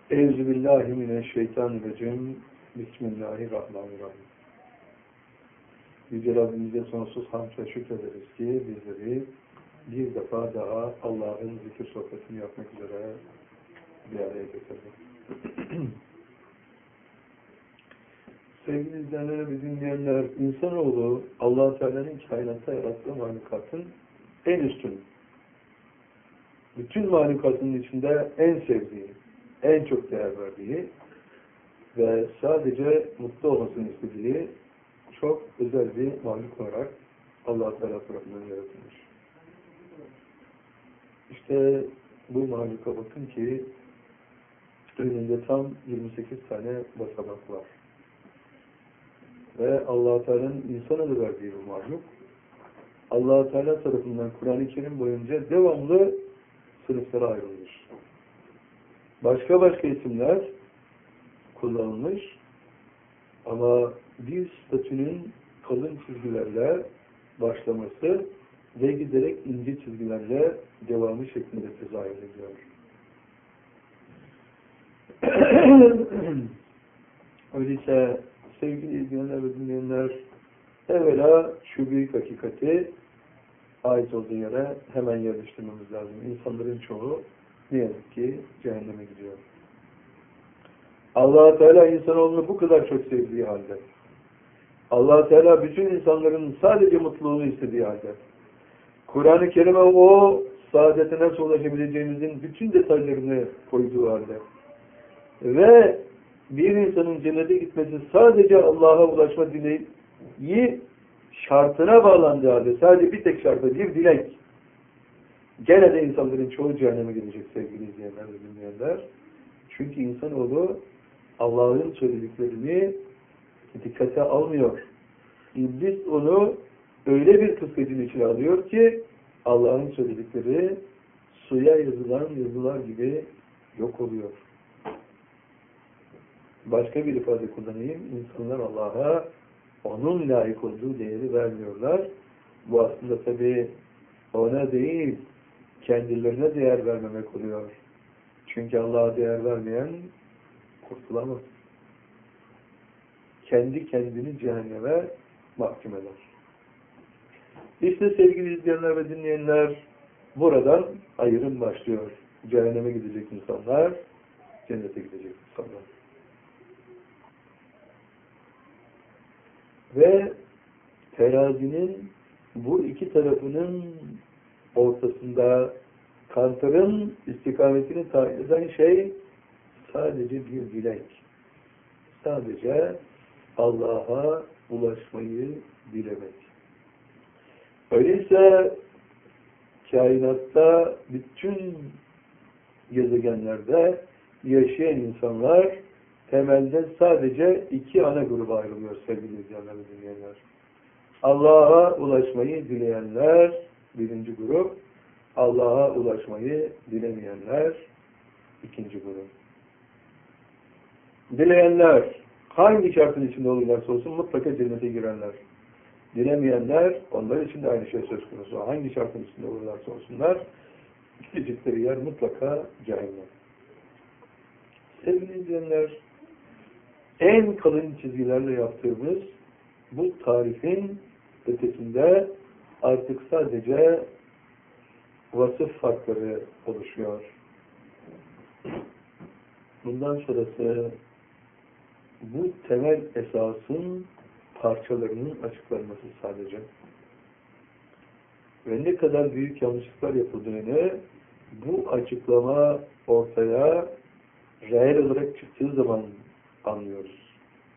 Euzubillahimineşşeytanirracim. Bismillahirrahmanirrahim. Yüce Rabbimize sonsuz hamd ve şükrederiz ki bizleri bir defa daha Allah'ın zikir sohbetini yapmak üzere bir araya getirdi. Sevgili izleyenler ve dinleyenler, insanoğlu Allah-u Teala'nın kainatta yarattığı mahlukatın en üstünü. Bütün mahlukatın içinde en sevdiği, en çok değer verdiği ve sadece mutlu olmasını istediği çok özel bir mahluk olarak Allah-u Teala tarafından yaratılmış. İşte bu mahluka bakın ki önünde tam 28 tane basamak var. Ve Allah-u Teala'nın insana da verdiği bu mahluk, Allah-u Teala tarafından Kur'an-ı Kerim boyunca devamlı sınıflara ayrılmış. Başka başka isimler kullanılmış ama bir statünün kalın çizgilerle başlaması ve giderek ince çizgilerle devamı şeklinde tezahür ediyor. Öyleyse sevgili izleyenler ve dinleyenler, evvela şu büyük hakikati ait olduğu yere hemen yerleştirmemiz lazım. İnsanların çoğu ne yazık ki cehenneme gidiyor. Allah-u Teala insanoğlunu bu kadar çok sevdiği halde, Allah-u Teala bütün insanların sadece mutluluğunu istediği halde, Kur'an-ı Kerim'e o saadete nasıl ulaşabileceğimizin bütün detaylarını koyduğu halde ve bir insanın cennete gitmesi sadece Allah'a ulaşma dileği şartına bağlandığı halde, sadece bir tek şartı, bir dilek, gene de insanların çoğu cehenneme gidecek sevgili izleyenler ve dinleyenler. Çünkü insanoğlu Allah'ın söylediklerini dikkate almıyor. İblis onu öyle bir kıskacın içine alıyor ki Allah'ın söyledikleri suya yazılan yazılar gibi yok oluyor. Başka bir ifade kullanayım. İnsanlar Allah'a onun layık olduğu değeri vermiyorlar. Bu aslında tabii ona değil, kendilerine değer vermemek oluyor. Çünkü Allah'a değer vermeyen kurtulamaz. Kendi kendini cehenneme mahkum eder. İşte sevgili izleyenler ve dinleyenler, buradan ayrım başlıyor. Cehenneme gidecek insanlar, cennete gidecek insanlar. Ve terazinin bu iki tarafının ortasında kantarın istikametini tayin eden şey sadece bir dilek. Sadece Allah'a ulaşmayı dilemek. Öyleyse kainatta bütün gezegenlerde yaşayan insanlar temelde sadece iki ana gruba ayrılıyor sevgili izleyenler ve dinleyenler. Allah'a ulaşmayı dileyenler birinci grup, Allah'a ulaşmayı dilemeyenler ikinci grup. Dileyenler hangi şartın içinde olurlarsa olsun mutlaka cennete girenler. Dilemeyenler onlar için de aynı şey söz konusu. Hangi şartın içinde olurlarsa olsunlar gidecekleri yer mutlaka cehennem. Sevgili izleyenler, en kalın çizgilerle yaptığımız bu tarifin ötesinde artık sadece vasıf farkları oluşuyor. Bundan sonrası bu temel esasın parçalarının açıklanması sadece. Ve ne kadar büyük yanlışlıklar yapıldığını bu açıklama ortaya reel olarak çıktığı zaman anlıyoruz.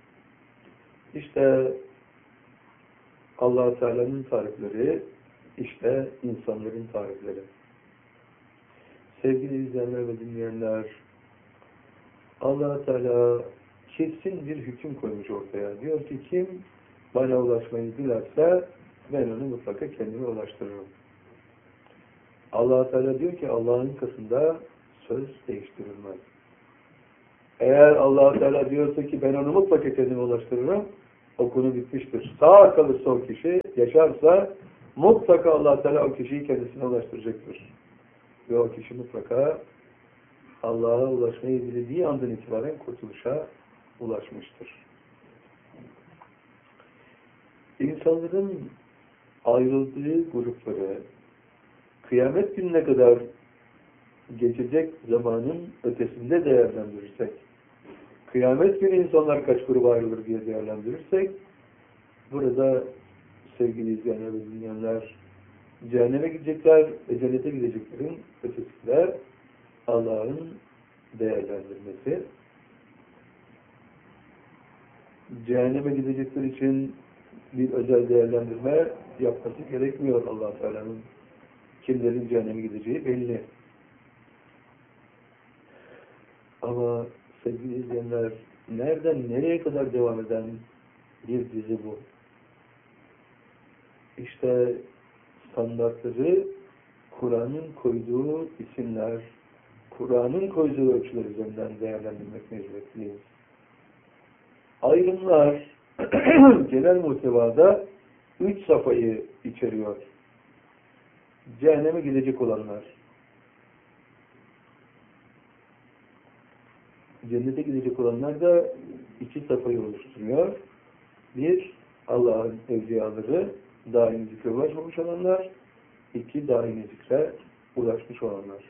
İşte Allah-u Teala'nın tarifleri, işte insanların tarifleri. Sevgili izleyenler ve dinleyenler, Allah-u Teala kesin bir hüküm koymuş ortaya. Diyor ki kim bana ulaşmayı dilerse ben onu mutlaka kendime ulaştırırım. Allah-u Teala diyor ki Allah'ın katında söz değiştirilmez. Eğer Allah-u Teala diyorsa ki ben onu mutlaka kendime ulaştırırım, o konu bitmiştir. Sağ kalırsa o kişi, yaşarsa mutlaka Allah-u Teala o kişiyi kendisine ulaştıracaktır. Ve o kişi mutlaka Allah'a ulaşmayı dilediği andan itibaren kurtuluşa ulaşmıştır. İnsanların ayrıldığı grupları kıyamet gününe kadar geçecek zamanın ötesinde değerlendirirsek, kıyamet günü insanlar kaç gruba ayrılır diye değerlendirirsek, burada sevgili izleyenler ve dinleyenler, cehenneme gidecekler ve cennete gideceklerin ötesinde Allah'ın değerlendirmesi. Cehenneme gidecekler için bir özel değerlendirme yapması gerekmiyor Allah Teala'nın. Kimlerin cehenneme gideceği belli. Ama sevgili izleyenler, nereden nereye kadar devam eden bir dizi bu. İşte standartları Kur'an'ın koyduğu isimler, Kur'an'ın koyduğu ölçüler üzerinden değerlendirmek mecburiyetindeyiz. Ayrımlar genel muhtevada 3 safhayı içeriyor. Cehenneme gidecek olanlar, cennete gidecek olanlar da 2 safhayı oluşturuyor. Bir, Allah'ın evliyaları, daimi zikre ulaşmamış olanlar. 2, daimi zikre ulaşmış olanlar.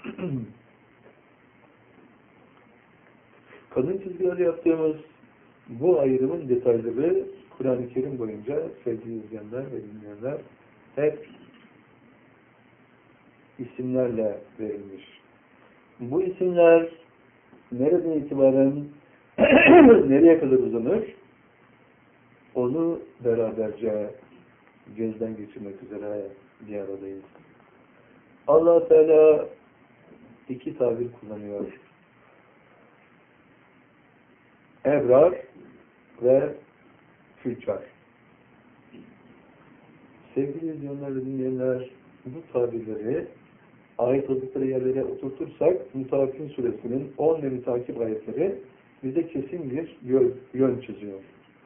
Kadın çizgileri yaptığımız bu ayrımın detayları Kur'an-ı Kerim boyunca sevgili izleyenler ve dinleyenler hep isimlerle verilmiş. Bu isimler nereden itibaren nereye kadar uzanır? Onu beraberce gözden geçirmek üzere bir aradayız. Allah Teala 2 tabir kullanıyor. Ebrar ve füccar. Sevgili izleyenler ve dinleyenler, bu tabirleri ait oldukları yerlere oturtursak Mütafifin suresinin 10 ve mütakip ayetleri bize kesin bir yön çiziyor.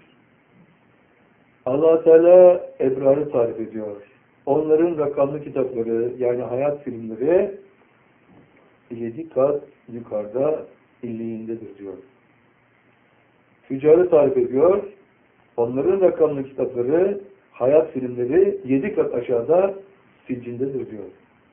Allah Teala ebrarı tarif ediyor. Onların rakamlı kitapları, yani hayat filmleri 7 kat yukarıda illiğindedir diyor. Füccarı tarif ediyor. Onların rakamlı kitapları, hayat filmleri 7 kat aşağıda siccindedir diyor.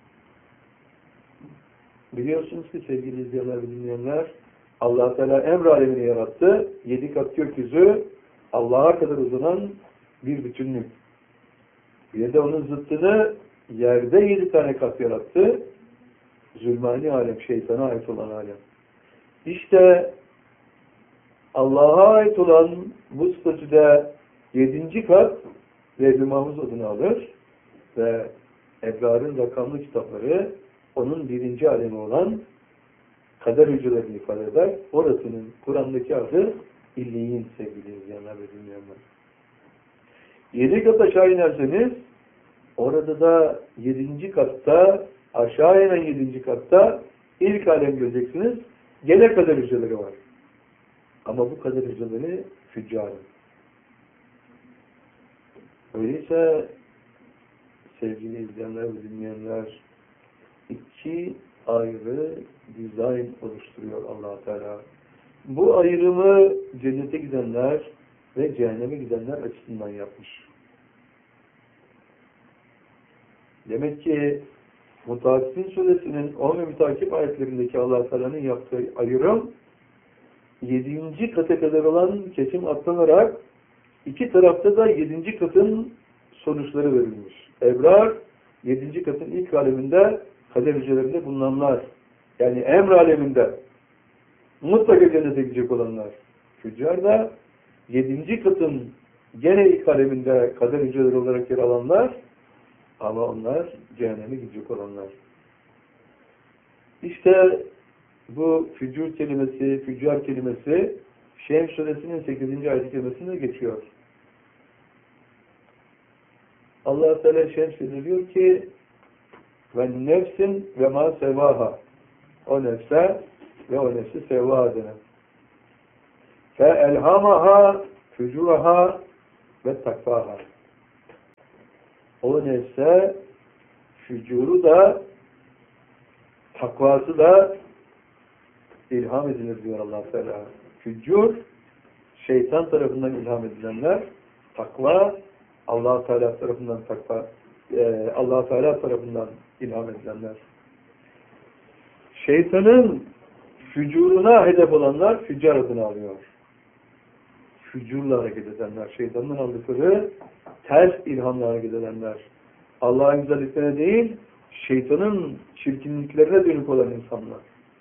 Biliyorsunuz ki sevgili izleyenler ve dinleyenler, Allah Teala emr alemini yarattı. 7 kat gökyüzü Allah'a kadar uzanan bir bütünlük. Bir de onun zıttını yerde 7 tane kat yarattı. Zulmani alem, şeytana ait olan alem. İşte Allah'a ait olan bu statüde 7. kat Levh-i Mahfuz adını alır ve ebrarın rakamlı kitapları onun 1. alemi olan kader hücrelerini ifade eder. Orasının Kur'an'daki adı İlliyin sevgili izleyenler ve dinleyenler. 7 kat aşağı inerseniz orada da 7. katta aşağı inen 7. katta ilk alem göreceksiniz. Gene kader hücreleri var. Ama bu kader hücreleri füccarın. Öyleyse sevgili izleyenler ve dinleyenler 2 ayrı dizayn oluşturuyor Allah Teala. Bu ayrımı cennete gidenler ve cehenneme gidenler açısından yapmış. Demek ki Mütafifin suresinin 10 ve mütakip ayetlerindeki Allah Teala'nın yaptığı ayrım 7. kata kadar olan kesim atlanarak 2 tarafta da 7. katın sonuçları verilmiş. Ebrar 7. katın ilk aleminde kader hücrelerinde bulunanlar, yani emr aleminde mutlaka cennete gidecek olanlar. Füccar da 7. katın gene ilk aleminde kader hücreleri olarak yer alanlar, ama onlar cehenneme gidecek olanlar. İşte bu füccar kelimesi Şems suresinin 8. ayet-i kerimesinde geçiyor. Allah Teala Şems'de diyor ki ve nefsin ve ma sevaha, o nefse ve o nefsi sevva denen. Fe elhamaha fücuraha ve takvaha. O nefse fücuru da takvası da ilham edilir diyor Allah Teala. Füccur, şeytan tarafından ilham edilenler, takva, Allah Teala tarafından Allah Teala tarafından ilham edilenler. Şeytanın fücuruna hedef olanlar füccar adını alıyor. Fücurla hareket edenler, şeytanın aldıkları ters ilhamla hareket edenler. Allah'ın güzelliklerine değil, şeytanın çirkinliklerine dönük olan insanlar.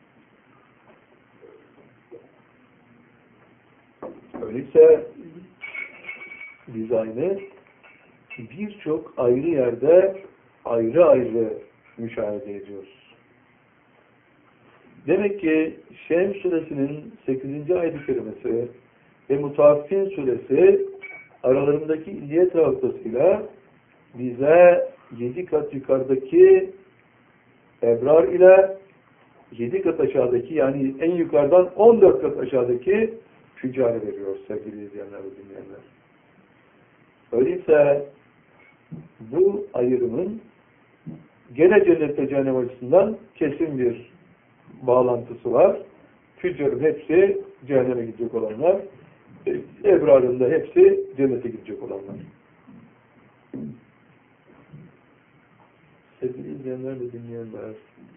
Öyleyse dizaynı birçok ayrı yerde ayrı ayrı müşahede ediyoruz. Demek ki Şems suresinin 8. ayet-i kerimesi ve Mutaffifin suresi aralarındaki illiyet rabıtasıyla bize 7 kat yukarıdaki ebrar ile 7 kat aşağıdaki, yani en yukarıdan 14 kat aşağıdaki füccarı veriyor sevgili izleyenler ve dinleyenler. Öyleyse bu ayrımın gene cennet ve cehennem açısından kesin bir bağlantısı var. Füccarın hepsi cehenneme gidecek olanlar, ebrarın da hepsi cennete gidecek olanlar. Sevgili izleyenler ve dinleyenler,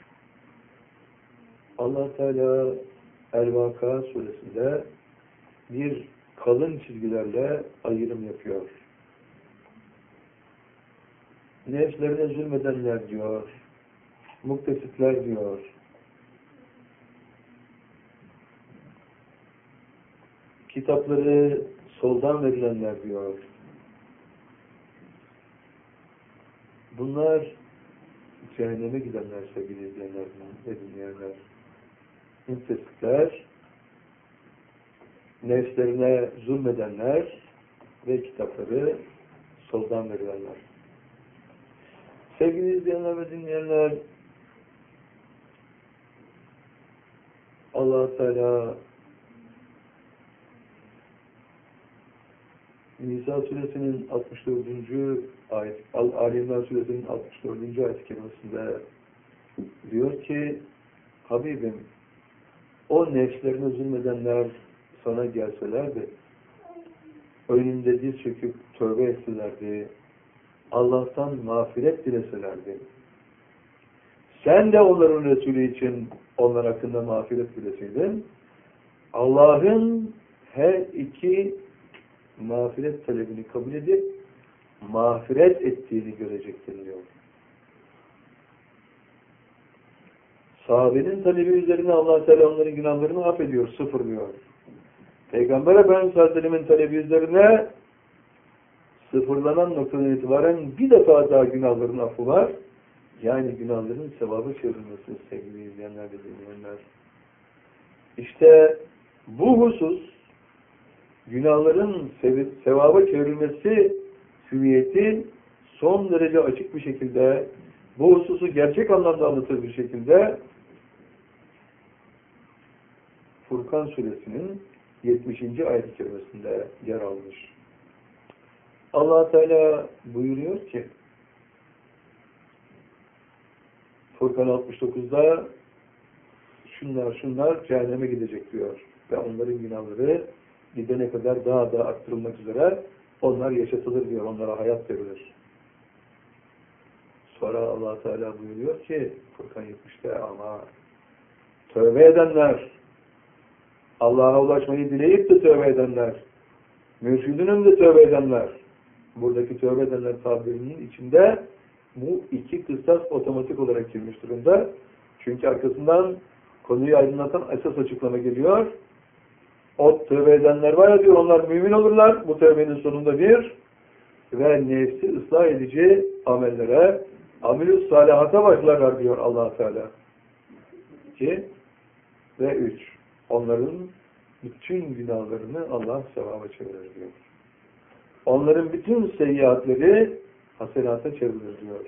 Allah Teala El-Vaka suresinde bir kalın çizgilerle ayrım yapıyor. Nefslerine zulmedenler diyor, muktesitler diyor, kitapları soldan verilenler diyor. Bunlar cehenneme gidenler sevgili izleyenler ve dinleyenler. Muktesitler, nefslerine zulmedenler ve kitapları soldan verilenler. Sevgili izleyenler ve dinleyenler, Allah Teala Nisa suresinin 64. ayet, Ali İmran suresinin 64. ayet-i kerimesinde diyor ki, Habibim, o nefslerine zulmedenler sana gelselerdi, önünde diz çöküp tövbe etselerdi, Allah'tan mağfiret dileselerdi. Sen de onların Resulü için onlar hakkında mağfiret dileseydin, Allah'ın her iki mağfiret talebini kabul edip mağfiret ettiğini görecektin diyor. Sahabenin talebi üzerine Allah Teala onların günahlarını affediyor, sıfırlıyor. Peygamber Efendimiz Aleyhisselam'ın talebi üzerine sıfırlanan noktadan itibaren bir defa daha günahların affı var. Yani günahların sevabı çevrilmesi sevgili izleyenler ve dinleyenler. İşte bu husus, günahların sevaba çevrilmesi hüviyeti son derece açık bir şekilde, bu hususu gerçek anlamda anlatır bir şekilde Furkan suresinin 70. ayet-i kerimesinde yer almış. Allah Teala buyuruyor ki Furkan 69'da şunlar cehenneme gidecek diyor ve onların günahları gidene kadar daha da arttırılmak üzere onlar yaşatılır diyor, onlara hayat verilir. Sonra Allah Teala buyuruyor ki Furkan 70'te, ama tövbe edenler, Allah'a ulaşmayı dileyip de tövbe edenler, mürşidinin de tövbe edenler, buradaki tövbe edenler tabirinin içinde bu iki kıstas otomatik olarak girmiş durumda. Çünkü arkasından konuyu aydınlatan esas açıklama geliyor. O tövbe edenler var ya diyor, onlar mümin olurlar. Bu tövbenin sonunda bir ve nefsi ıslah edici amellere, amel-ü salihata başlarlar diyor Allah Teala. 2 ve 3. Onların bütün günahlarını Allah sevaba çevirir diyor. Onların bütün seyyiatleri hasenata çevrilir diyor.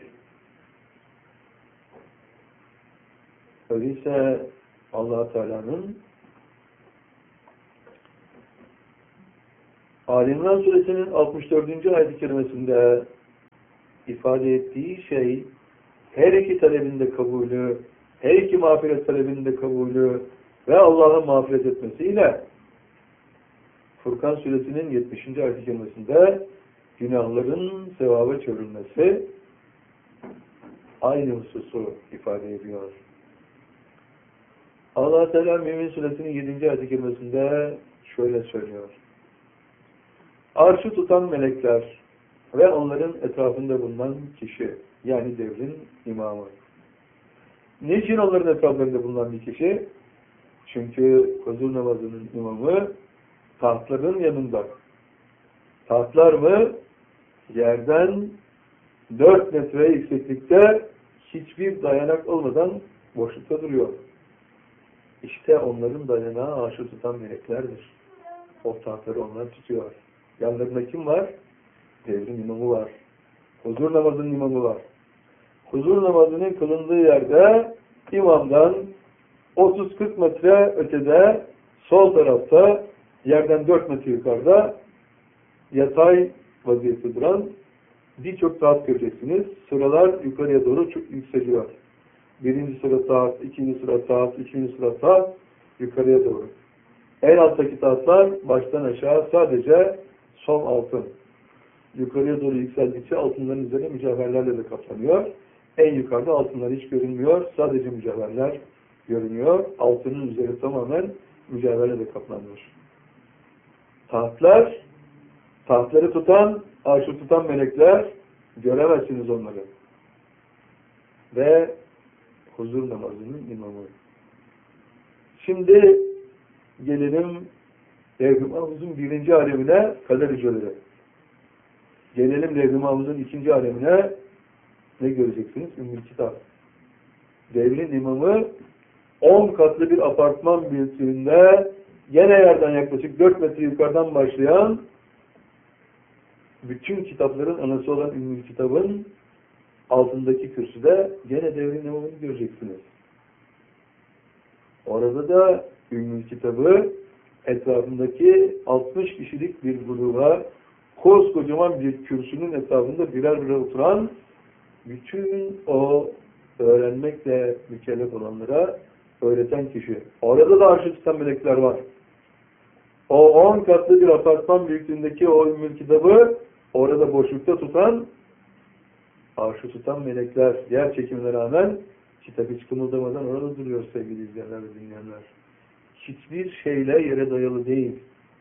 Öyleyse Allah Teala'nın Ali İmran suresinin 64. ayet-i kerimesinde ifade ettiği şey, her iki talebinde kabulü, her iki mağfiret talebinde kabulü ve Allah'ın mağfiret etmesiyle Furkan suresinin 70. ayet-i kerimesinde günahların sevaba çevrilmesi aynı hususu ifade ediyor. Allah Teala Mümin suresinin 7. ayet-i kerimesinde şöyle söylüyor. Arşı tutan melekler ve onların etrafında bulunan kişi, yani devrin imamı. Niçin onların etraflarında bulunan bir kişi? Çünkü huzur namazının imamı tahtların yanında. Tahtlar mı? Yerden 4 metre yükseklikte hiçbir dayanak olmadan boşlukta duruyor. İşte onların dayanağı arşı tutan meleklerdir. O tahtları onlar tutuyor. Yanlarında kim var? Devrin imamı var. Huzur namazının imamı var. Huzur namazının kılındığı yerde imamdan 30-40 metre ötede sol tarafta yerden 4 metre yukarıda yatay vaziyette duran birçok taht göreceksiniz. Sıralar yukarıya doğru çok yükseliyor. Birinci sıra taht, ikinci sıra taht, üçüncü sıra taht yukarıya doğru. En alttaki tahtlar baştan aşağı sadece son altın. Yukarıya doğru yükseldikçe altınların üzerine mücevherlerle de kaplanıyor. En yukarıda altınlar hiç görünmüyor. Sadece mücevherler görünüyor. Altının üzeri tamamen mücevherle de kaplanıyor. Tahtları tutan, arşı tutan melekler, göremezsiniz onları. Ve huzur namazının imamı. Şimdi gelelim Levh-i Mahfuz'un 1. alemine, kader hücreleri. Gelelim Levh-i Mahfuz'un 2. alemine, ne göreceksiniz? Ümmül Kitap. Devrin imamı 10 katlı bir apartman büyüklüğünde gene yerden yaklaşık 4 metre yukarıdan başlayan bütün kitapların anası olan Ümmül Kitab'ın altındaki kürsüde gene devrin imamını göreceksiniz. Orada da Ümmül Kitab'ı etrafındaki 60 kişilik bir gruba koskocaman bir kürsünün etrafında birer birer oturan bütün o öğrenmekle mükellef olanlara öğreten kişi. Orada da arşı tutan melekler var. O 10 katlı bir apartman büyüklüğündeki o Ümmül Kitab'ı orada boşlukta tutan, arşı tutan melekler yer çekimine rağmen kitap hiç kımıldamadan orada duruyor sevgili izleyenler ve dinleyenler. Hiçbir şeyle yere dayalı değil.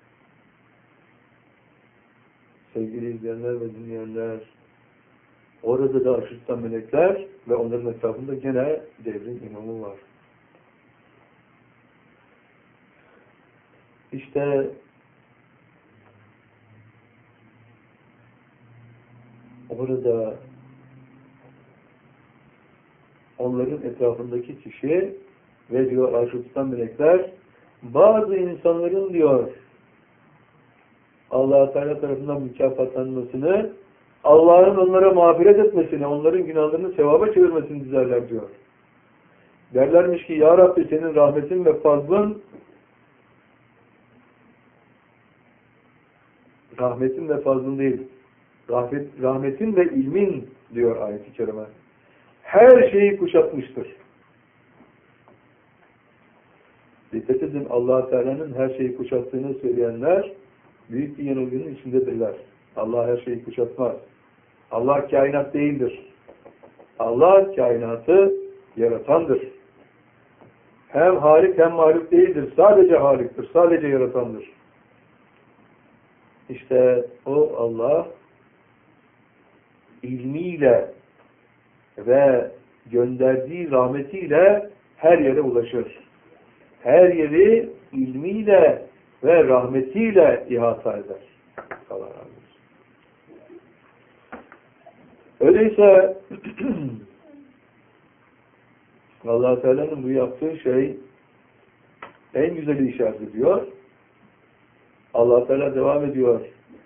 Sevgili izleyenler ve dinleyenler, orada da arşı tutan melekler ve onların etrafında gene devrin imamı var. İşte orada onların etrafındaki kişi ve diyor arşı tutan melekler bazı insanların diyor Allah-u Teala tarafından mükafatlanmasını, Allah'ın onlara mağfiret etmesini, onların günahlarını sevaba çevirmesini dilerler diyor. Derlermiş ki Ya Rabbi senin rahmetin ve fazlın değil. Rahmetin ve ilmin diyor ayet-i kerime. Her şeyi kuşatmıştır. Dikkat edin Allah-u Teala'nın her şeyi kuşattığını söyleyenler büyük bir yanılgının içindedirler. Allah her şeyi kuşatmaz. Allah kainat değildir. Allah kainatı yaratandır. Hem halik hem mahluk değildir. Sadece haliktir. Sadece yaratandır. İşte o Allah ilmiyle ve gönderdiği rahmetiyle her yere ulaşır. Her yeri ilmiyle ve rahmetiyle ihata eder. Allah razı olsun. Öyleyse Allah Teala'nın bu yaptığı şey en güzeli işaret ediyor. Allah Teala devam ediyor.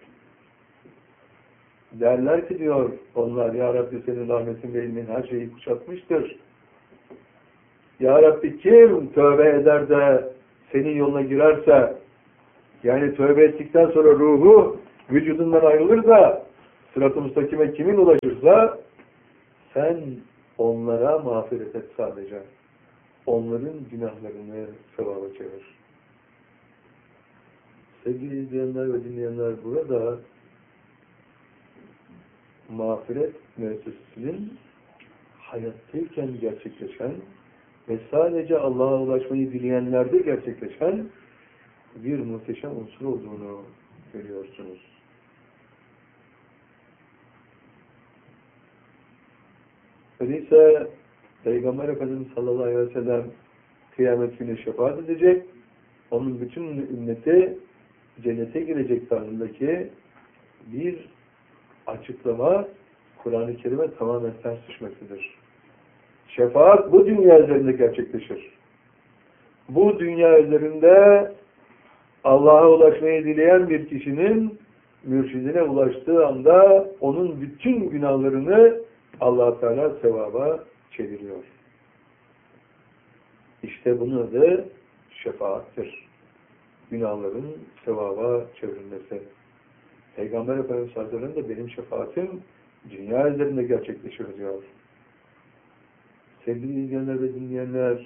Derler ki diyor onlar Ya Rabbi senin rahmetin ve ilmin her şeyi kuşatmıştır. Ya Rabbi kim tövbe eder de senin yoluna girerse, yani tövbe ettikten sonra ruhu vücudundan ayrılır da sırat-ı müstakime kimin ulaşırsa sen onlara mağfiret et sadece. onların günahlarını sevaba çevirir. Sevgili izleyenler ve dinleyenler, burada mağfiret müessesesinin hayattayken gerçekleşen ve sadece Allah'a ulaşmayı dileyenlerde gerçekleşen bir muhteşem unsur olduğunu görüyorsunuz. Öyleyse Peygamber Efendimiz sallallahu aleyhi ve sellem kıyamet günü şefaat edecek, onun bütün ümmeti cennete girecek tarzındaki bir açıklama Kur'an-ı Kerim'e tamamen ters düşmektedir. Şefaat bu dünya üzerinde gerçekleşir. Bu dünya üzerinde Allah'a ulaşmayı dileyen bir kişinin mürşidine ulaştığı anda onun bütün günahlarını Allah Teala sevaba çeviriyor. İşte bunun adı şefaattir. Günahların sevaba çevrilmesi. Peygamber Efendimiz sallallahu aleyhi ve sellem de benim şefaatim dünya üzerinde gerçekleşiyor diyor. Sevgili izleyenler ve dinleyenler,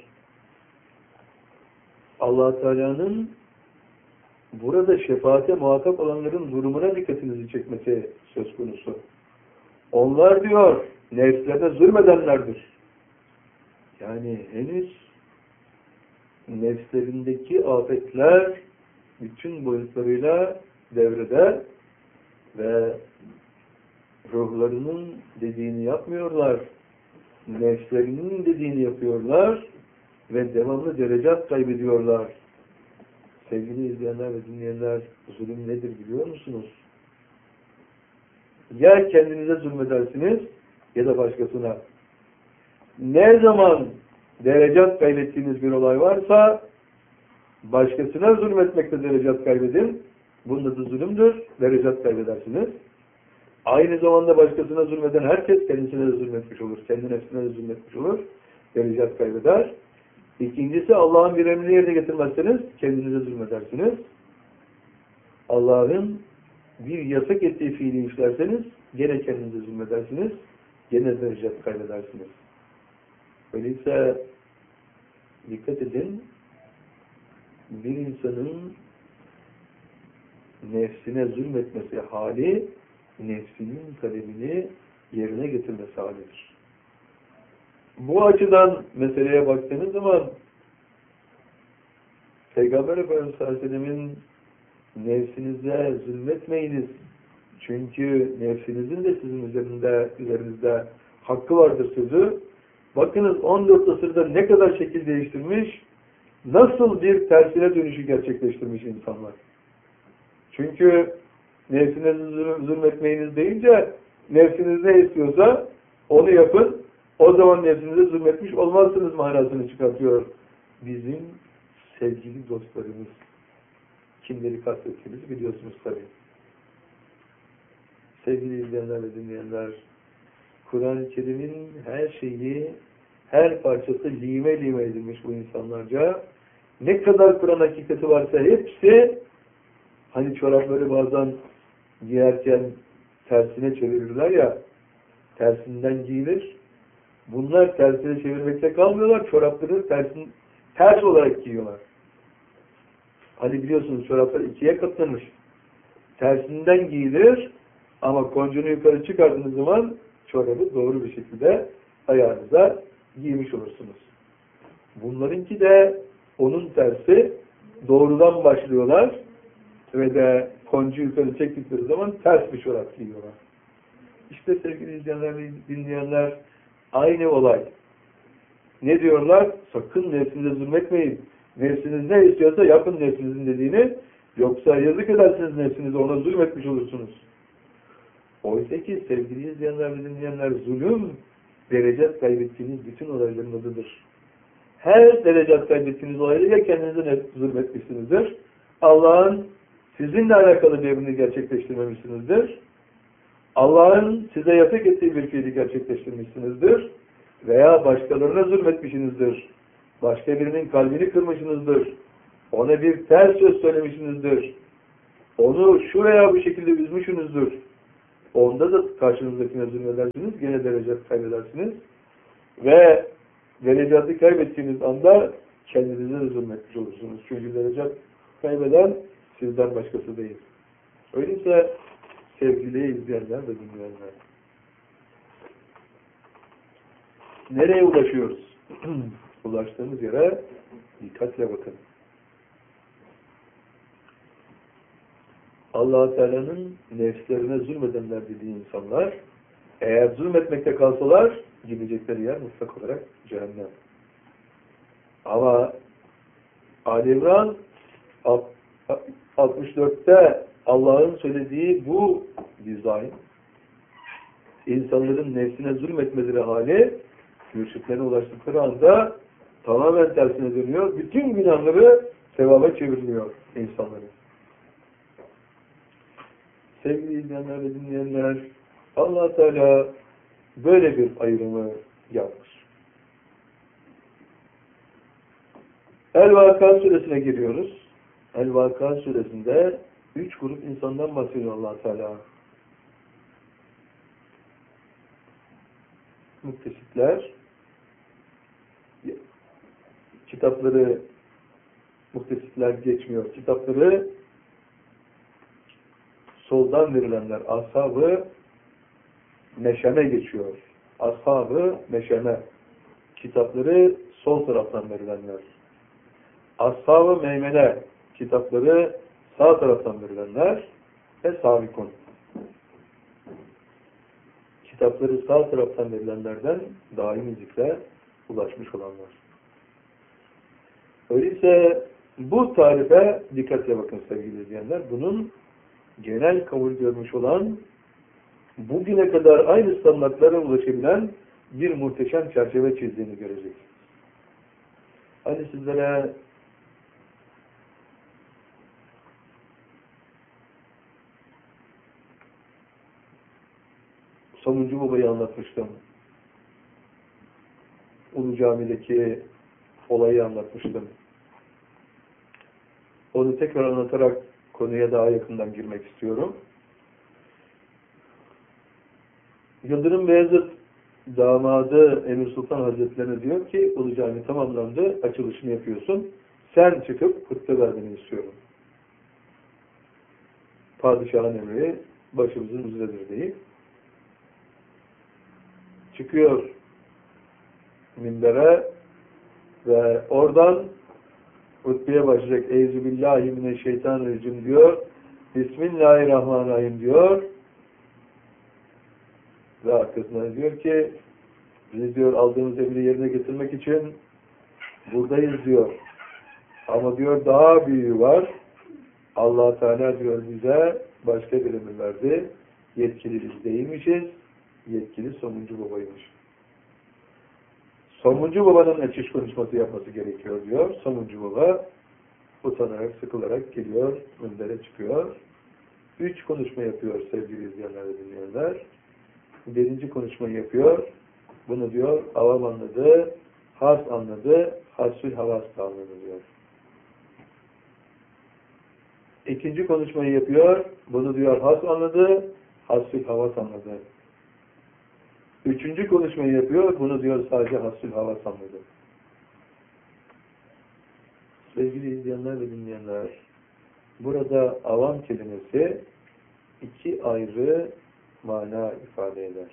Allah Teala'nın burada şefaate muhatap olanların durumuna dikkatinizi çekmesi söz konusu. Onlar diyor, nefslerine zulmedenlerdir. Yani henüz nefslerindeki afetler bütün boyutlarıyla devrede ve ruhlarının dediğini yapmıyorlar. Nefslerinin dediğini yapıyorlar ve devamlı derecat kaybediyorlar. Sevgili izleyenler ve dinleyenler, zulüm nedir biliyor musunuz? Ya kendinize zulmedersiniz ya da başkasına. Ne zaman derecat kaybettiğiniz bir olay varsa başkasına zulmetmekte derecat kaybedin. Bunda da zulümdür. Derecat kaybedersiniz. Aynı zamanda başkasına zulmeden herkes kendisine de zulmetmiş olur. Kendi nefsine de zulmetmiş olur. Derecat kaybeder. İkincisi, Allah'ın bir emrini yerine getirmezseniz kendinize zulmedersiniz. Allah'ın bir yasak ettiği fiili işlerseniz gene kendinize zulmedersiniz. Gene derecat kaybedersiniz. Öyleyse dikkat edin, bir insanın nefsine zulmetmesi hali, nefsinin talebini yerine getirmesi halidir. Bu açıdan meseleye baktığınız zaman Peygamber Efendimiz sallallahu aleyhi ve sellem'in nefsinize zulmetmeyiniz. Çünkü nefsinizin de sizin üzerinizde hakkı vardır sözü. Bakınız 14 asırda ne kadar şekil değiştirmiş, nasıl bir tersine dönüşü gerçekleştirmiş insanlar. Çünkü nefsinize zulmetmeyiniz deyince nefsiniz ne istiyorsa onu yapın, o zaman nefsinize zulmetmiş olmazsınız manasını çıkartıyor bizim sevgili dostlarımız. Kimleri kastettiğimizi biliyorsunuz tabii. Sevgili izleyenler ve dinleyenler, Kur'an-ı Kerim'in her şeyi, her parçası lime lime edilmiş bu insanlarca. Ne kadar Kur'an hakikati varsa hepsi, hani çorapları bazen giyerken tersine çevirirler ya, tersinden giyilir. Bunlar tersine çevirmekte kalmıyorlar, çorapları ters olarak giyiyorlar. Hani biliyorsunuz çoraplar ikiye katlanır. Tersinden giyilir ama koncunu yukarı çıkardığınız zaman çorabı doğru bir şekilde ayağınıza giymiş olursunuz. Bunlarınki de onun tersi, doğrudan başlıyorlar ve de koncu yukarı çektikleri zaman ters bir çorap giyiyorlar. İşte sevgili izleyenler ve dinleyenler, aynı olay. Ne diyorlar? Sakın nefsinize zulmetmeyin. Nefsiniz ne istiyorsa yapın nefsinizin dediğini. Yoksa yazık edersiniz nefsinize, ona zulmetmiş olursunuz. Oysa ki sevgili izleyenler ve dinleyenler, zulüm derecat kaybettiğiniz bütün olayların adıdır. Her derecat kaybettiğiniz olayda ya kendinize zulmetmişsinizdir, Allah'ın sizinle alakalı bir emrini gerçekleştirmemişsinizdir, Allah'ın size yasak ettiği bir fiili gerçekleştirmişsinizdir veya başkalarına zulmetmişsinizdir. Başka birinin kalbini kırmışsınızdır. Ona bir ters söz söylemişsinizdir. Onu şu veya bu şekilde üzmüşsünüzdür. Onda da karşınızdakine zulmedersiniz, gene derece kaybedersiniz. Ve Derecatı kaybettiğiniz anda kendinize de zulmetmiş olursunuz. Çünkü derecat kaybeden sizden başkası değil. Öyleyse sevgili izleyenler ve dinleyenler, nereye ulaşıyoruz? Ulaştığımız yere dikkatle bakın. Allah-u Teala'nın nefslerine zulmedenler dediği insanlar, eğer zulmetmekte kalsalar gidecekleri yer mutlak olarak cehennem. Ama Ali İmran 64'te Allah'ın söylediği bu dizayn, insanların nefsine zulmetmeleri hali, mürşitlerine ulaştıkları anda tamamen tersine dönüyor. Bütün günahları sevaba çevirmiyor insanların. Sevgili izleyenler ve dinleyenler, Allah Teala böyle bir ayrımı yapmış. El-Vaka suresine giriyoruz. El-Vaka suresinde 3 grup insandan bahsediyor Allah Teala. Muhtesipler, kitapları muhtesipler geçmiyor. Kitapları soldan verilenler, ashab-ı meşeme geçiyor. Ashab-ı meşeme, kitapları sol taraftan verilenler. Ashab-ı meymene, kitapları sağ taraftan verilenler ve sabikun. Kitapları sağ taraftan verilenlerden daimi zikre ulaşmış olanlar. Öyleyse bu tarife dikkatle bakın sevgili izleyenler. Bunun genel kabul görmüş olan, bugüne kadar aynı standartlara ulaşabilen bir muhteşem çerçeve çizdiğini göreceksiniz. Hani sizlere Somuncu Baba'yı anlatmıştım. Ulu Cami'deki olayı anlatmıştım. Onu tekrar anlatarak konuya daha yakından girmek istiyorum. Yıldırım Beyazıt damadı Emir Sultan Hazretlerine diyor ki, Ulu Cami tamamlandı, açılışını yapıyorsun. Sen çıkıp hutbe vermeni istiyorum. Padişahın emri başımızın üzeridir deyip çıkıyor minbere ve oradan hutbeye başlayacak. Euzubillahimineşşeytanirracim diyor. Bismillahirrahmanirrahim diyor. Ve arkasından diyor ki, biz diyor aldığımız emri yerine getirmek için buradayız diyor. Ama diyor daha büyüğü var. Allah Teala diyor bize başka bir emir verdi. Yetkili biz değilmişiz. Yetkili Somuncu Baba'ymış. Somuncu Baba'nın açış konuşması yapması gerekiyor diyor. Somuncu Baba utanarak, sıkılarak geliyor, minbere çıkıyor. 3 konuşma yapıyor sevgili izleyenler ve dinleyenler. 1. konuşmayı yapıyor. Bunu diyor avam anladı, has anladı, hasül havas da anladı diyor. 2. konuşmayı yapıyor. Bunu diyor has anladı, hasül havas anladı. 3. konuşmayı yapıyor. Bunu diyor sadece hasül havas anladı. Sevgili izleyenler ve dinleyenler, burada avam kelimesi 2 ayrı mana ifade eder.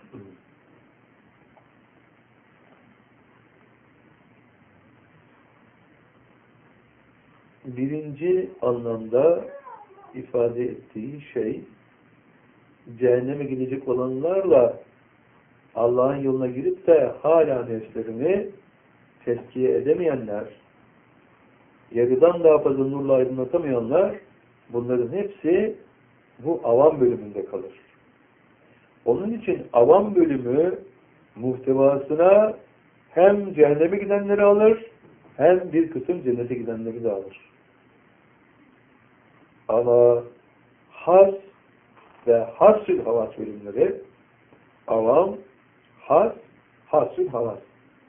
Birinci anlamda ifade ettiği şey, cehenneme gidecek olanlarla Allah'ın yoluna girip de hala nefslerini tezkiye edemeyenler, yarıdan daha fazla nurla aydınlatamayanlar, bunların hepsi bu avam bölümünde kalır. Onun için avam bölümü muhtevasına hem cehenneme gidenleri alır, hem bir kısım cennete gidenleri de alır. Ama has ve hasül havas bölümleri, avam, has, hasül havas.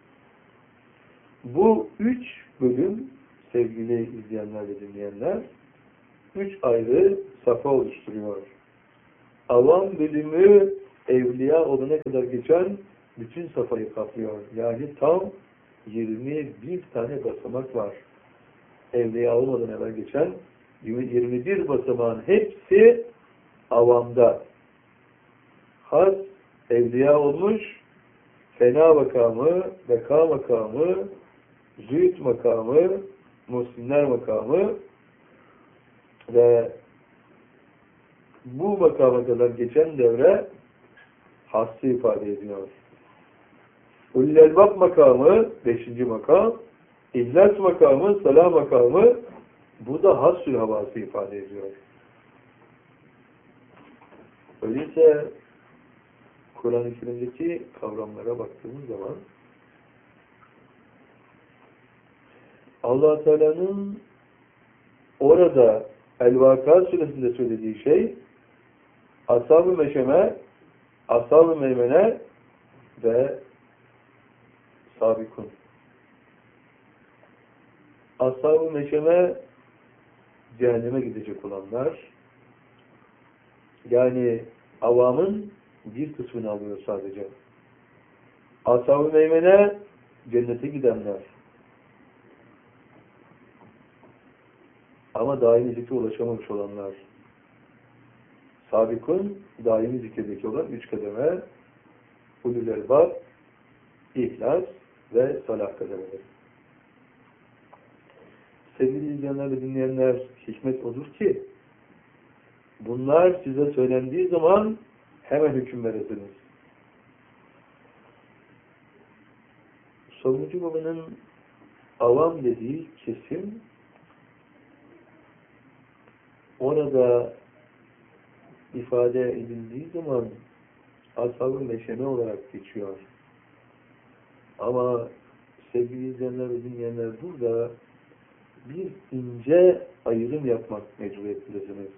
Bu 3 bölüm sevgili izleyenler ve dinleyenler 3 ayrı safa oluşturuyor. Avam bölümü evliya olana kadar geçen bütün safayı kaplıyor. Yani tam 21 tane basamak var. Evliya olmadan evvel geçen 21 basamağın hepsi avamda. Has evliya olmuş, fena makamı, beka makamı, zühd makamı, muslimler makamı ve bu makama kadar geçen devre hassı ifade ediyor. Ulul elbab makamı, 5. makam, İhlas makamı, salah makamı, bu da has-sül havası ifade ediyor. Öyleyse Kur'an-ı Kerim'deki kavramlara baktığımız zaman Allah Teala'nın orada El-Vâkâ suresinde söylediği şey Ashab-ı Meşeme, Ashab-ı Meymene ve Sabikun. Ashab-ı Meşeme cehenneme gidecek olanlar, yani avamın bir kısmını alıyor sadece. Ashab-ı Meymene cennete gidenler. Ama daimi zikre ulaşamamış olanlar. Sabikun, daimi zikredeki olan 3 kademe, ulul elbab, ihlas ve salah kademeleri. Sevgili izleyenler ve dinleyenler, hikmet odur ki bunlar size söylendiği zaman hemen hüküm verirsiniz. Savunucu babanın avam dediği kesim orada ifade edildiği zaman ashab-ı meşeme olarak geçiyor. Ama sevgili izleyenler ve dinleyenler, burada bir ince ayrım yapmak mecburiyetindesiniz.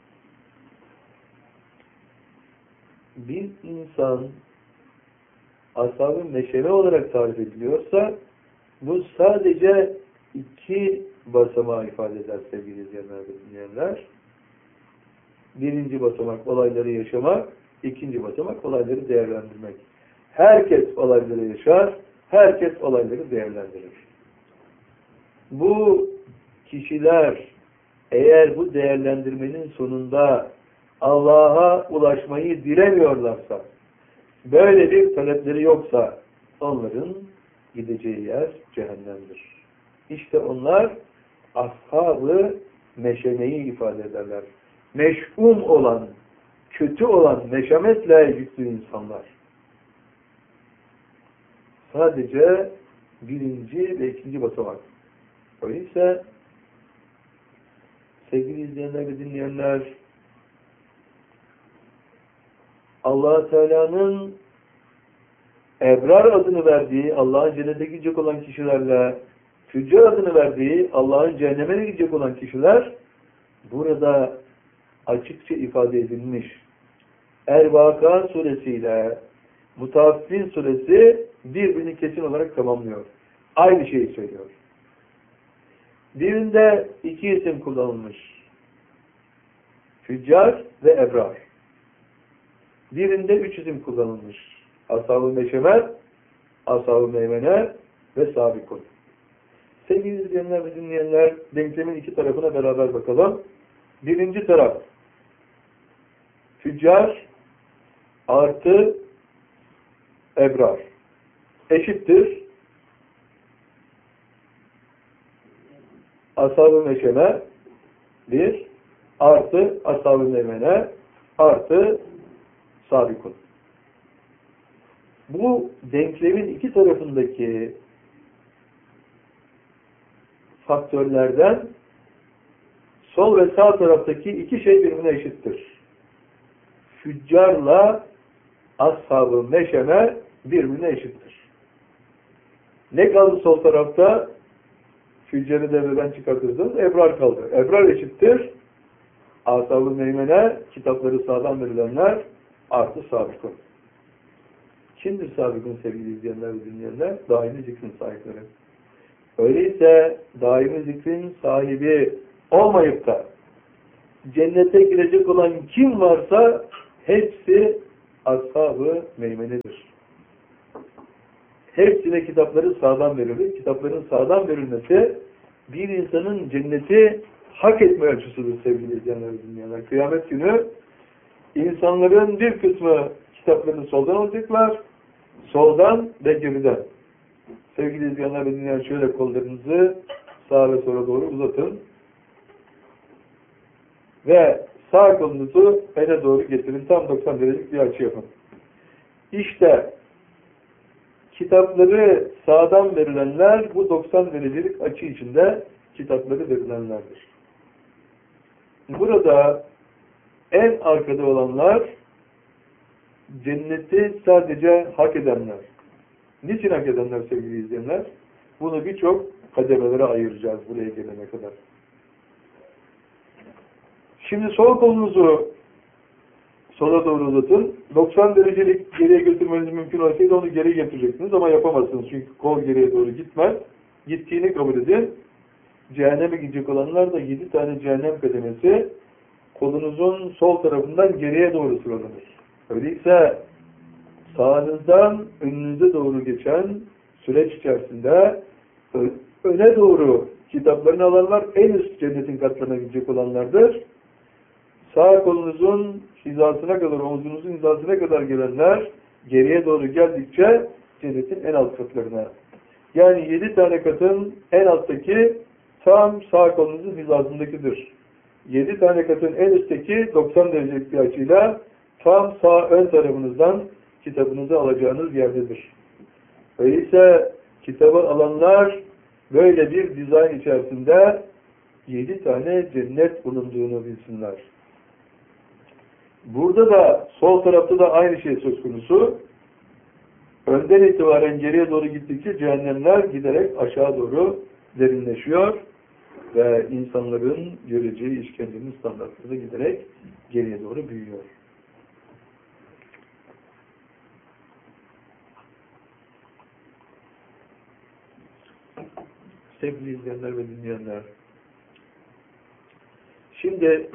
Bir insan ashab-ı meşeme olarak tarif ediliyorsa bu sadece 2 basamağı ifade eder sevgili izleyenler ve dinleyenler. 1. basamak olayları yaşamak, 2. basamak olayları değerlendirmek. Herkes olayları yaşar, herkes olayları değerlendirir. Bu kişiler eğer bu değerlendirmenin sonunda Allah'a ulaşmayı dilemiyorlarsa, böyle bir talepleri yoksa onların gideceği yer cehennemdir. İşte onlar ashab-ı meşemeyi ifade ederler. Meş'um olan, kötü olan, meşametle yüklü insanlar. Sadece 1. ve 2. basamak. Öyleyse sevgili izleyenler ve dinleyenler, Allah Teala'nın Ebrar adını verdiği, Allah'ın cennete gidecek olan kişilerle Füccar adını verdiği, Allah'ın cehenneme gidecek olan kişiler burada açıkça ifade edilmiş. Er-Vâkâ suresiyle Mutaffifin suresi birbirini kesin olarak tamamlıyor. Aynı şeyi söylüyor. Birinde 2 isim kullanılmış. Füccar ve Ebrar. Birinde 3 isim kullanılmış. Ashab-ı Meşeme, Ashab-ı Meymene ve Sabikun. Sevgili izleyenler ve dinleyenler, denklemin 2 tarafına beraber bakalım. 1. taraf Füccar artı Ebrar eşittir Ashab-ı Meşeme 1 artı Ashab-ı Meymene artı Sabikun. Bu denklemin 2 tarafındaki faktörlerden sol ve sağ taraftaki 2 şey birbirine eşittir. Füccarla ashab-ı meşeme birbirine eşittir. Ne kaldı sol tarafta? Füccarı devreden çıkartırsanız Ebrar kaldı. Ebrar eşittir ashab-ı meymene, kitapları sağdan verilenler artı sabikun. Kimdir sabikun sevgili izleyenler ve dinleyenler? Daimi zikrin sahipleri. Öyleyse daimi zikrin sahibi olmayıp da cennete girecek olan kim varsa hepsi ashab-ı meymenedir. hepsine kitapları sağdan verilir. Kitapların sağdan verilmesi bir insanın cenneti hak etme ölçüsüdür sevgili izleyenler ve dinleyenler. Kıyamet günü insanların bir kısmı kitaplarını soldan alacaklar, soldan ve geriden. Sevgili izleyenler ve dinleyenler, şöyle kollarınızı sağa ve sola doğru uzatın. Ve sağ kolunuzu öne doğru getirin. Tam 90 derecelik bir açı yapın. İşte kitapları sağdan verilenler bu 90 derecelik açı içinde kitapları verilenlerdir. Burada en arkada olanlar cenneti sadece hak edenler. Niçin hak edenler sevgili izleyenler? Bunu birçok kademelere ayıracağız buraya gelene kadar. Şimdi sol kolunuzu sola doğru uzatın. 90 derecelik geriye götürmeniz mümkün olsaydı onu geri getireceksiniz ama yapamazsınız. Çünkü kol geriye doğru gitmez. Gittiğini kabul edin. Cehenneme gidecek olanlar da 7 tane cehennem kademesi kolunuzun sol tarafından geriye doğru sıralanır. Öyleyse sağınızdan önünüze doğru geçen süreç içerisinde öne doğru kitaplarını alanlar en üst cennetin katlarına gidecek olanlardır. Sağ kolunuzun hizasına kadar, omzunuzun hizasına kadar gelenler geriye doğru geldikçe cennetin en alt katlarına. Yani 7 tane katın en alttaki tam sağ kolunuzun hizasındakidir. 7 tane katın en üstteki 90 derecelik bir açıyla tam sağ ön tarafınızdan kitabınızı alacağınız yerdedir. Öyleyse kitabı alanlar böyle bir dizayn içerisinde 7 tane cennet bulunduğunu bilsinler. Burada da sol tarafta da aynı şey söz konusu. Önden itibaren geriye doğru gittikçe cehennemler giderek aşağı doğru derinleşiyor ve insanların göreceği işkencenin standartları da giderek geriye doğru büyüyor. Sevgili izleyenler ve dinleyenler, şimdi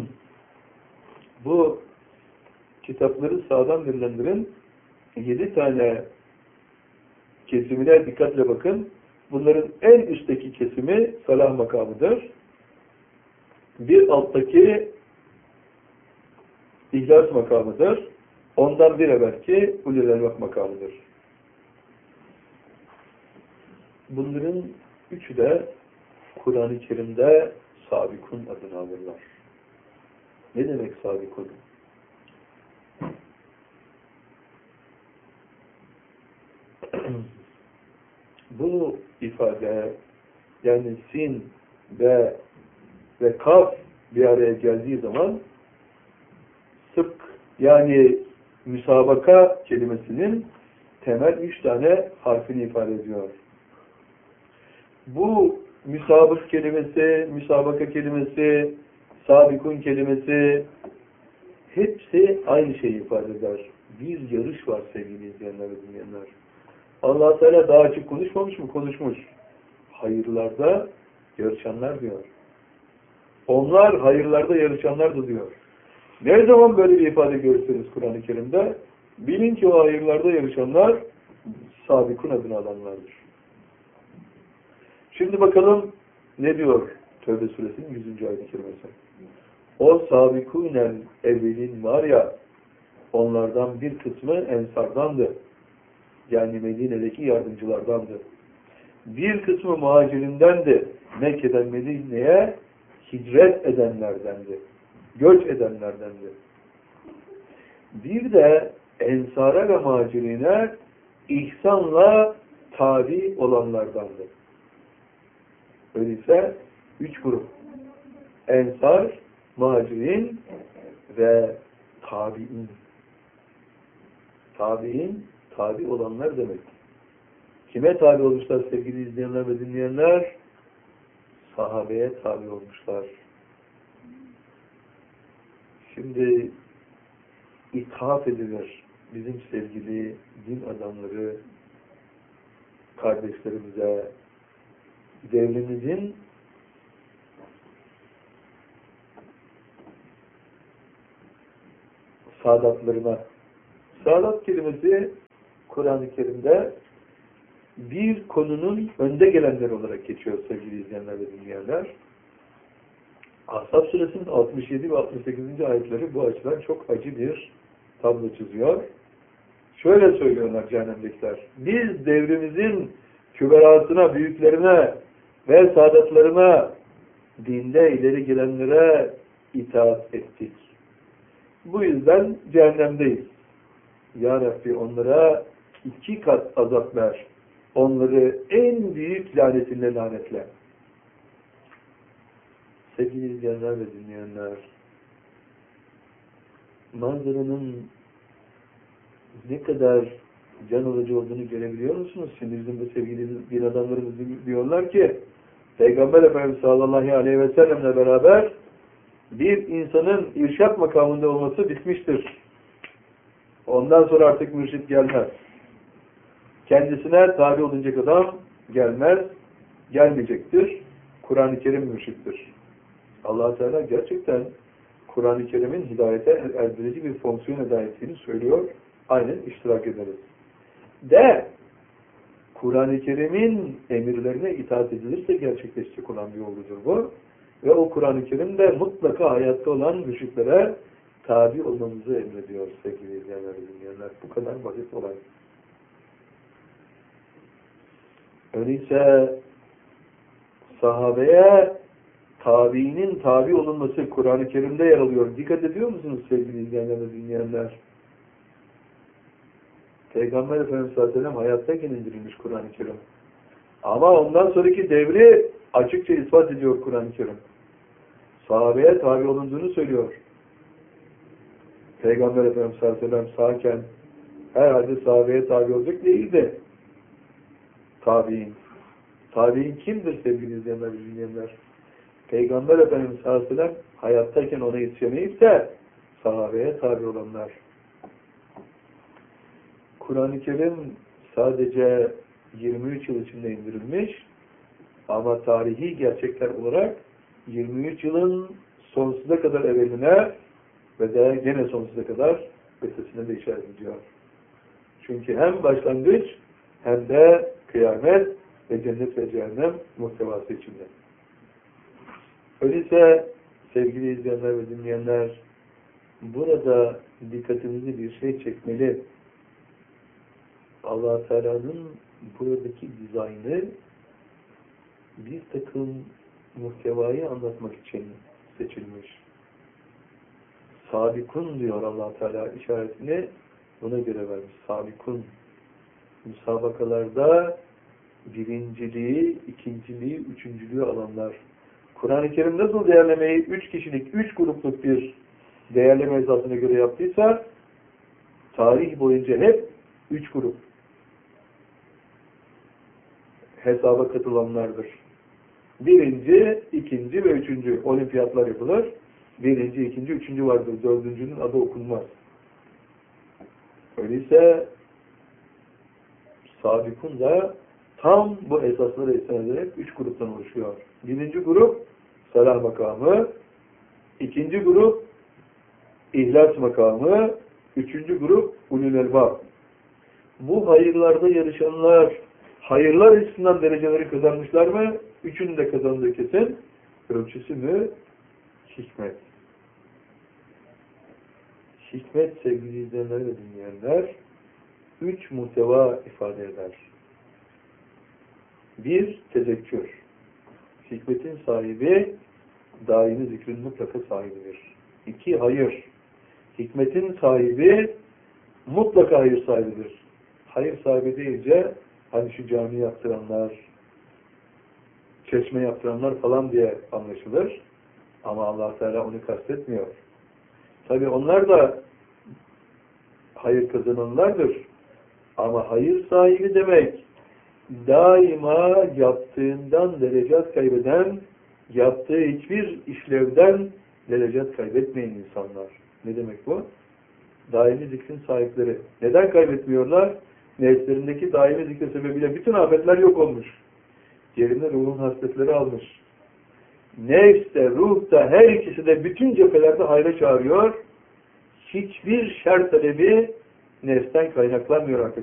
bu kitapları sağdan verilenlerin 7 tane kesimine dikkatle bakın. Bunların en üstteki kesimi salah makamıdır. Bir alttaki ihlas makamıdır. Ondan bir evvelki ulul elbab makamıdır. Bunların üçü de Kur'an-ı Kerim'de sabikun adını alırlar. Ne demek sabikun? Bu ifade yani sin ve kaf bir araya geldiği zaman sık yani müsabaka kelimesinin temel 3 tane harfini ifade ediyor. Bu müsabaka kelimesi, sabikun kelimesi hepsi aynı şeyi ifade eder. Bir yarış var sevgili izleyenler ve dinleyenler. Allah Teala daha açık konuşmamış mı? Konuşmuş. Hayırlarda yarışanlar diyor. Onlar hayırlarda yarışanlar diyor. Ne zaman böyle bir ifade görürseniz Kur'an-ı Kerim'de bilin ki o hayırlarda yarışanlar sabikun adını alanlardır. Şimdi bakalım ne diyor Tevbe suresinin 100. ayet-i kerimesi. O sabikûnel evvelin var ya, onlardan bir kısmı ensardandı. Yani Medine'deki yardımcılardandı. Bir kısmı muhacirindendi. Mekke'den Medine'ye hicret edenlerdendi. Göç edenlerdendi. Bir de ensara ve muhacirine ihsanla tabi olanlardandı. Öyleyse 3 grup. Ensar, muhacirin ve tabi'in. Tabi'in, tabi olanlar demek. Kime tabi olmuşlar sevgili izleyenler ve dinleyenler? Sahabeye tabi olmuşlar. Şimdi ithaf edilir bizim sevgili din adamları, kardeşlerimize, devrimizin saadatlarına. Saadat kelimesi Kur'an-ı Kerim'de bir konunun önde gelenleri olarak geçiyor sevgili izleyenler ve dinleyenler. Ahzab suresinin 67 ve 68. ayetleri bu açıdan çok acı bir tablo çiziyor. Şöyle söylüyorlar cehennemdekiler. Biz devrimizin küberasına, büyüklerine ve sadatlarına, dinde ileri gelenlere itaat ettik. Bu yüzden cehennemdeyiz. Ya Rabbi onlara 2 kat azap ver. Onları en büyük lanetinle lanetle. Sevgili izleyenler ve dinleyenler, manzaranın ne kadar can alıcı olduğunu görebiliyor musunuz? Şimdi bizim de sevgili din adamlarımız diyorlar ki, Peygamber Efendimiz sallallahu aleyhi ve sellemle beraber bir insanın irşat makamında olması bitmiştir. Ondan sonra artık mürşit gelmez. Kendisine tabi olunacak adam gelmez, gelmeyecektir. Kur'an-ı Kerim mürşittir. Allah Teala gerçekten Kur'an-ı Kerim'in hidayete erdirici bir fonksiyon eda ettiğini söylüyor. Aynen iştirak ederiz. Kur'an-ı Kerim'in emirlerine itaat edilirse gerçekleşecek olan bir yoldur bu. Ve o Kur'an-ı Kerim de mutlaka hayatta olan müşriklere tabi olmamızı emrediyor sevgili izleyenler ve dinleyenler. Bu kadar basit olay. Öyleyse sahabeye tabiinin tabi olunması Kur'an-ı Kerim'de yer alıyor. Dikkat ediyor musunuz sevgili izleyenler ve dinleyenler? Peygamber Efendimiz sallallahu aleyhi ve sellem hayattayken indirilmiş Kur'an-ı Kerim. Ama ondan sonraki devri açıkça ispat ediyor Kur'an-ı Kerim. Sahabeye tabi olunduğunu söylüyor. Peygamber Efendimiz sallallahu aleyhi ve sellem sağken herhalde sahabeye tabi olacak değildi. Tabi'in. Tabi'in kimdir sevgili izleyenler ve dinleyenler? Peygamber Efendimiz sallallahu aleyhi ve sellem hayattayken ona yetişemeyip de sahabeye tabi olanlar. Kur'an-ı Kerim sadece 23 yıl içinde indirilmiş ama tarihi gerçekler olarak 23 yılın sonsuza kadar evveline ve de gene sonsuza kadar ötesine de işaret ediyor. Çünkü hem başlangıç hem de kıyamet ve cennet ve cehennem muhtevası içinde. Öyleyse sevgili izleyenler ve dinleyenler, burada dikkatimizi bir şey çekmeli. Allah Teala'nın buradaki dizaynı bir takım muhtevayı anlatmak için seçilmiş. Sabikun diyor Allah Teala işaretini buna göre vermiş. Sabikun. Müsabakalarda birinciliği, ikinciliği, üçüncülüğü alanlar. Kur'an-ı Kerim nasıl değerlemeyi 3 kişilik, 3 grupluk bir değerleme esasına göre yaptıysa tarih boyunca hep 3 grup hesaba katılanlardır. Birinci, ikinci ve üçüncü olimpiyatlar yapılır. Birinci, ikinci, üçüncü vardır. Dördüncünün adı okunmaz. Öyleyse Sabikun da tam bu esaslara isyan ederek 3 gruptan oluşuyor. Birinci grup salah makamı, ikinci grup ihlas makamı, üçüncü grup ulul elbab. Bu hayırlarda yarışanlar hayırlar açısından dereceleri kazanmışlar mı? Üçünün de kazandığı kesin. Ölçüsü mü? Hikmet. Hikmet sevgili izleyenler ve dinleyenler 3 muhteva ifade eder. 1. Tezekkür. Hikmetin sahibi daimi zikrin mutlaka sahibidir. 2. Hayır. Hikmetin sahibi mutlaka hayır sahibidir. Hayır sahibi deyince hani şu cami yaptıranlar, çeşme yaptıranlar falan diye anlaşılır. Ama Allah Teala onu kastetmiyor. Tabi onlar da hayır kazananlardır. Ama hayır sahibi demek daima yaptığından derecat kaybeden, yaptığı hiçbir işlevden derecat kaybetmeyen insanlar. Ne demek bu? Daimi zikrin sahipleri. Neden kaybetmiyorlar? Nefslerindeki daimi zikir sebebiyle bütün afetler yok olmuş. Yerine ruhun hasletleri almış. Nefs de, ruh da her ikisi de bütün cephelerde hayra çağırıyor. Hiçbir şer talebi nefsten kaynaklanmıyor artık.